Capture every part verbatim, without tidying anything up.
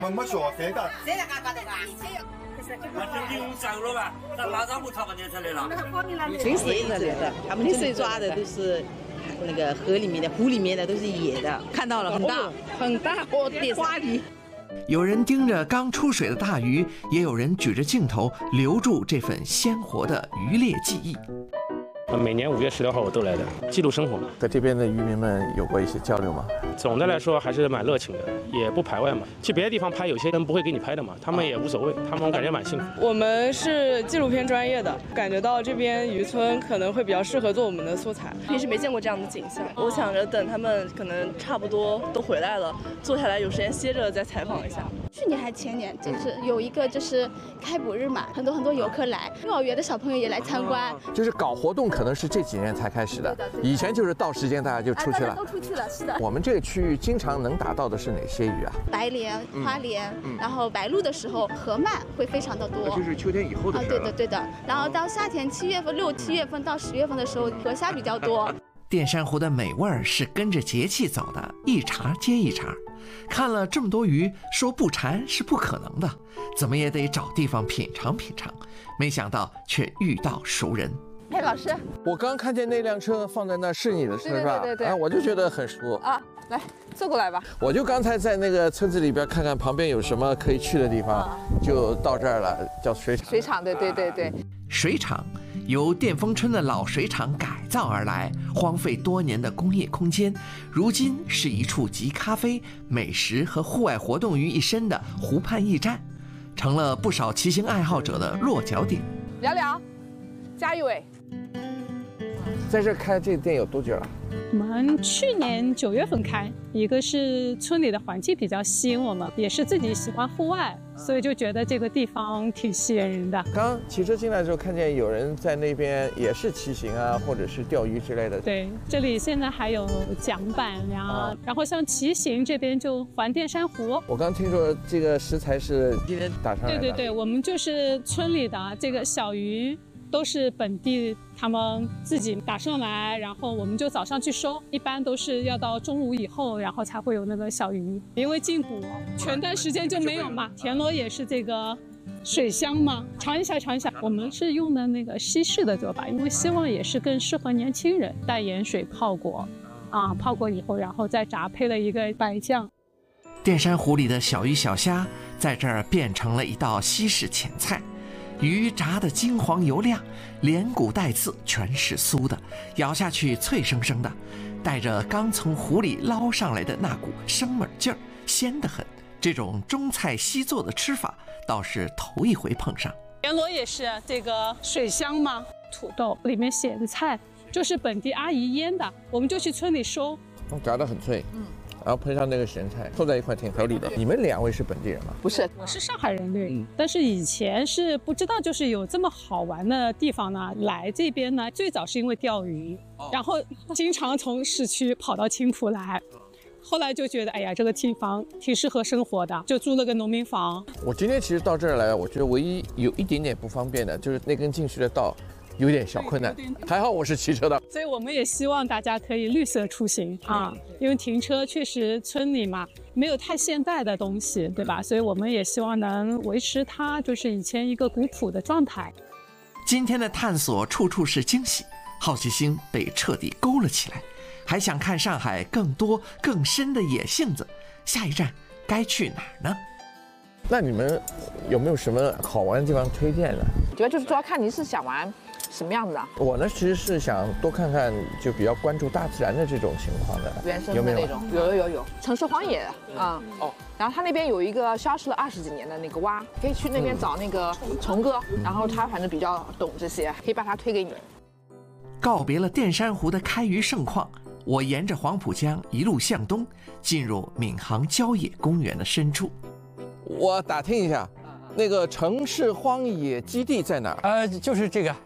问乜说谁的？ 谁来干干的吧？ 那就利用上了吧？那马上不超过年才来了。 真是野的的，他们水抓的都是那个河里面的、湖里面的，都是野的。看到了，很大，很大，哦，点花鱼。 有人盯着刚出水的大鱼，也有人举着镜头留住这份鲜活的渔猎记忆。 每年五月十六号我都来的，记录生活。 在这边的渔民们有过一些交流吗？ 总的来说还是蛮热情的，也不排外嘛。去别的地方拍，有些人不会给你拍的嘛，他们也无所谓，他们我感觉蛮幸福。 我们是纪录片专业的，感觉到这边渔村可能会比较适合做我们的素材。 平时没见过这样的景象，我想着等他们可能差不多都回来了，坐下来有时间歇着再采访一下。 去年还前年，就是有一个就是开捕日嘛，很多很多游客来，幼儿园的小朋友也来参观。 就是搞活动可能是这几年才开始的，以前就是到时间大家就出去了， 都出去了，是的。 我们这个区域经常能打到的是哪些鱼啊？ 白鲢、花鲢，嗯、然后白鹭的时候，河鳗会非常的多， 就是秋天以后的事。 啊，对的对的。然后到夏天七月份、六七月份到十月份的时候，河虾比较多。 淀山湖的美味儿是跟着节气走的，一茬接一茬。看了这么多鱼，说不馋是不可能的，怎么也得找地方品尝品尝。没想到却遇到熟人。 哎，老师， 我刚看见那辆车放在那是你的车是吧？ 对对对对。 啊，我就觉得很熟啊，来坐过来吧。 我就刚才在那个村子里边看看旁边有什么可以去的地方，啊、就到这儿了，叫水厂。 水厂，对对对对。 水厂由淀丰村的老水厂改造而来，荒废多年的工业空间，如今是一处集咖啡、美食和户外活动于一身的湖畔驿站，成了不少骑行爱好者的落脚点。 聊聊，加一位。 在这开这店有多久了？ 我们去年九月份开，一个是村里的环境比较吸引我们，也是自己喜欢户外，所以就觉得这个地方挺吸引人的。 刚骑车进来的时候，看见有人在那边也是骑行啊，或者是钓鱼之类的。 对，这里现在还有桨板呀，啊、然后像骑行这边就环淀山湖。 我刚听说这个食材是今天打上来的。 对对对，我们就是村里的这个小鱼。都是本地他们自己打上来，然后我们就早上去收，一般都是要到中午以后，然后才会有那个小鱼，因为进补全段时间就没有嘛。田螺也是这个水乡嘛，尝一下尝一下。我们是用的那个西式的做法，因为希望也是更适合年轻人，带盐水泡过，啊，泡过以后，然后再炸，配了一个白酱。 淀山湖里的小鱼小虾在这儿变成了一道西式前菜。鱼炸得金黄油亮，连骨带刺全是酥的，咬下去脆生生的，带着刚从湖里捞上来的那股生猛劲儿，鲜得很。这种中菜西做的吃法倒是头一回碰上。 田螺也是这个水乡嘛，土豆里面写的菜就是本地阿姨腌的，我们就去村里收， 炸得很脆。嗯。然后配上那个咸菜，凑在一块挺合理的。你们两位是本地人吗？ 不是， 我是上海人对、嗯。但是以前是不知道，就是有这么好玩的地方呢。来这边呢，最早是因为钓鱼，哦、然后经常从市区跑到青浦来。后来就觉得，哎呀，这个地方挺适合生活的，就租了个农民房。 我今天其实到这儿来，我觉得唯一有一点点不方便的，就是那根进去的道。有点小困难，还好我是骑车的， 所以我们也希望大家可以绿色出行啊，因为停车确实村里嘛没有太现代的东西，对吧？所以我们也希望能维持它就是以前一个古朴的状态。 今天的探索处处是惊喜，好奇心被彻底勾了起来，还想看上海更多更深的野性子，下一站该去哪儿呢？ 那你们有没有什么好玩的地方推荐呢？ 主要就是主要看你是想玩什么样子的。 我呢，其实是想多看看，就比较关注大自然的这种情况的， 原生的那种，有有有有，城市荒野啊、嗯、哦。然后他那边有一个消失了二十几年的那个蛙，可以去那边找那个虫哥，嗯、然后他反正比较懂这些，可以把他推给你。 告别了淀山湖的开渔盛况，我沿着黄浦江一路向东，进入闵行郊野公园的深处。 我打听一下，那个城市荒野基地在哪儿？ 呃，就是这个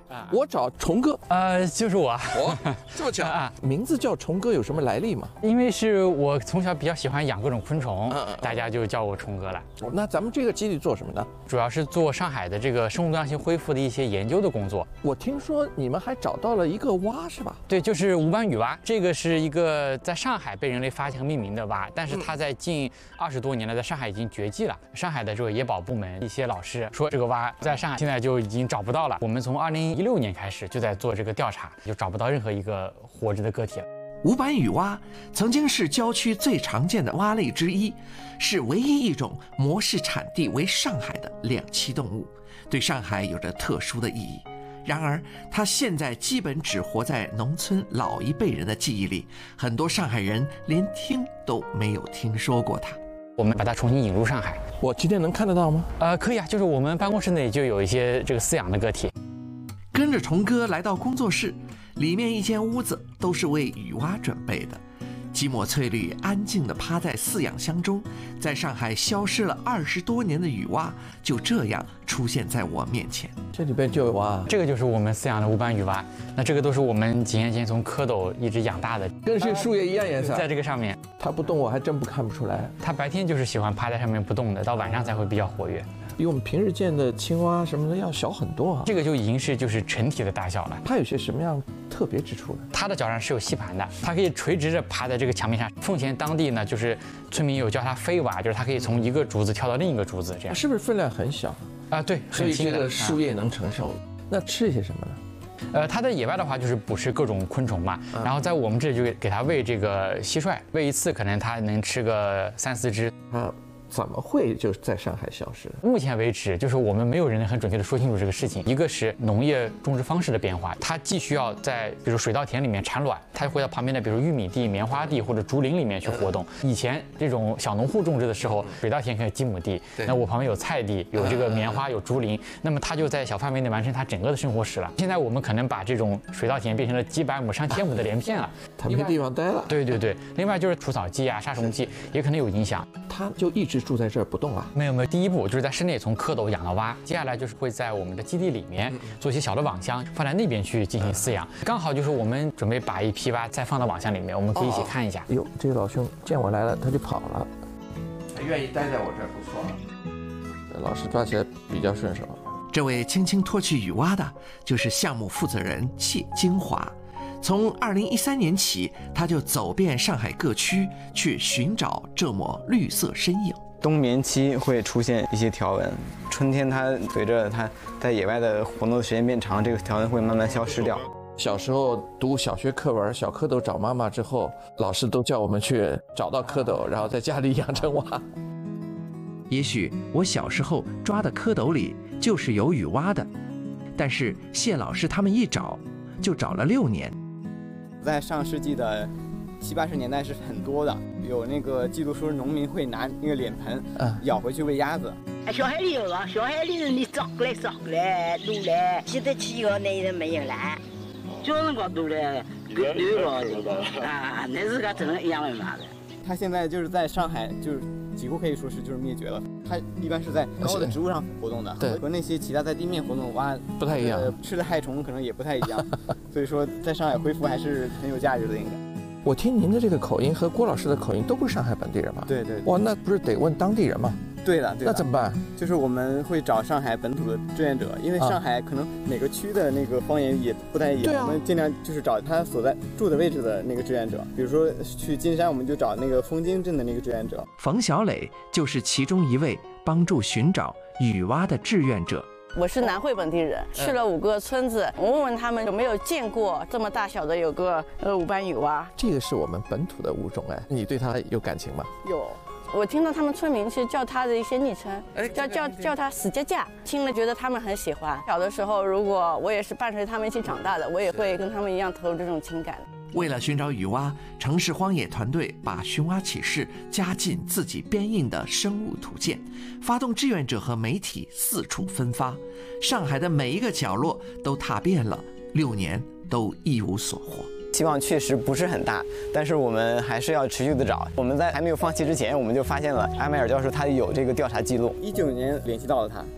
我找虫哥， 呃，就是我。 哦，这么巧啊！名字叫虫哥有什么来历吗？ 因为是我从小比较喜欢养各种昆虫，大家就叫我虫哥了。 那咱们这个基地做什么呢？ 主要是做上海的这个生物多样性恢复的一些研究的工作。 我听说你们还找到了一个蛙，是吧？ 对，就是无斑羽蛙。这个是一个在上海被人类发现和命名的蛙，但是它在近二十多年了，在上海已经绝迹了。上海的这个野保部门一些老师说，这个蛙在上海现在就已经找不到了。我们从二零一六年开始就在做这个调查，就找不到任何一个活着的个体了。 无斑羽蛙曾经是郊区最常见的蛙类之一，是唯一一种模式产地为上海的两栖动物，对上海有着特殊的意义。然而，它现在基本只活在农村老一辈人的记忆里，很多上海人连听都没有听说过它。 我们把它重新引入上海， 我今天能看得到吗？ 呃，可以啊，就是我们办公室内就有一些这个饲养的个体。 跟着虫哥来到工作室，里面一间屋子都是为雨蛙准备的。几抹翠绿安静地趴在饲养箱中，在上海消失了二十多年的雨蛙就这样出现在我面前。 这里边就有蛙， 这个就是我们饲养的无斑羽蛙。那这个都是我们几年前从蝌蚪一直养大的， 跟这树叶一样颜色。 在这个上面， 它不动，我还真不看不出来。 它白天就是喜欢趴在上面不动的，到晚上才会比较活跃。 比我们平日见的青蛙什么的要小很多啊。 这个就已经是就是成体的大小了。 它有些什么样特别之处呢？ 它的脚上是有吸盘的，它可以垂直着趴在这个墙面上。奉贤当地呢，就是村民有叫它飞蛙，就是它可以从一个竹子跳到另一个竹子，这样。 是不是分量很小啊？对， 所以这个树叶能承受。那吃些什么呢？ 呃，它在野外的话就是捕食各种昆虫嘛，然后在我们这里就给它喂这个蟋蟀，喂一次可能它能吃个三四只。 啊。怎么会就在上海消失？ 目前为止，就是我们没有人能很准确的说清楚这个事情。一个是农业种植方式的变化，它既需要在比如水稻田里面产卵，它会到旁边的比如玉米地、棉花地或者竹林里面去活动。以前这种小农户种植的时候，水稻田可能几亩地，那我旁边有菜地，有这个棉花，有竹林，那么它就在小范围内完成它整个的生活史了。现在我们可能把这种水稻田变成了几百亩、上千亩的连片了， 它没地方待了。 对对对，另外就是除草剂啊、杀虫剂也可能有影响。 它就一直住在这儿不动啊？ 没有没有，第一步就是在室内从蝌蚪养到蛙，接下来就是会在我们的基地里面做一些小的网箱，放在那边去进行饲养。刚好就是我们准备把一批蛙再放到网箱里面，我们可以一起看一下。 哟，这个老兄见我来了，他就跑了。 他愿意待在我这儿不错了。 老师抓起来比较顺手。 这位轻轻脱去雨蛙的，就是项目负责人谢金华。从二零一三年起，他就走遍上海各区，去寻找这抹绿色身影。 冬眠期会出现一些条纹，春天它随着它在野外的活动的时间变长，这个条纹会慢慢消失掉。 小时候读小学课文《小蝌蚪找妈妈》之后，老师都叫我们去找到蝌蚪，然后在家里养成蛙。 也许我小时候抓的蝌蚪里就是有雨蛙的，但是谢老师他们一找就找了六年。 在上世纪的七八十年代是很多的，有那个记录说农民会拿那个脸盆舀回去喂鸭子。 小海里有了，小海里你找过来找过来撸来，现在去个那人没有了，叫人家撸来丢了这个啊，那是个真的一样的嘛的。 它现在就是在上海，就是几乎可以说是就是灭绝了。它一般是在高的植物上活动的，对，和那些其他在地面活动的蛙不太一样， 呃、吃的害虫可能也不太一样。所以说，在上海恢复还是很有价值的，应该。 我听您的这个口音和郭老师的口音都不是上海本地人吗？ 对对。 哇，那不是得问当地人吗？ 对的，对的。 那怎么办？ 就是我们会找上海本土的志愿者，因为上海可能每个区的那个方言也不太一样，啊、我们尽量就是找他所在住的位置的那个志愿者。比如说去金山，我们就找那个枫泾镇的那个志愿者。 冯小磊就是其中一位帮助寻找雨蛙的志愿者。 我是南汇本地人，去了五个村子，我问问他们有没有见过这么大小的有个呃无斑羽蛙。 这个是我们本土的物种哎，你对它有感情吗？ 有。我听到他们村民是叫他的一些昵称，叫叫叫他死架架，听了觉得他们很喜欢。小的时候，如果我也是伴随他们一起长大的，我也会跟他们一样投入这种情感。 为了寻找雨蛙，城市荒野团队把寻蛙启事加进自己编印的生物图鉴，发动志愿者和媒体四处分发，上海的每一个角落都踏遍了，六年都一无所获。 希望确实不是很大，但是我们还是要持续的找。我们在还没有放弃之前，我们就发现了埃迈尔教授他有这个调查记录。 一九年联系到了他，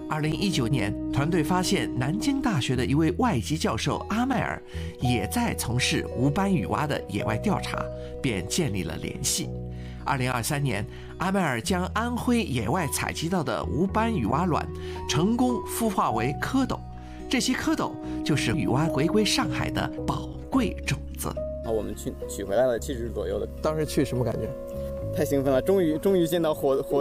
二零一九年，团队发现南京大学的一位外籍教授阿迈尔也在从事无斑雨蛙的野外调查，便建立了联系。二零二三年，阿迈尔将安徽野外采集到的无斑雨蛙卵成功孵化为蝌蚪，这些蝌蚪就是雨蛙回归上海的宝贵种子。 啊，我们去取回来了七只左右的。 当时去什么感觉？ 太兴奋了，终于终于见到活活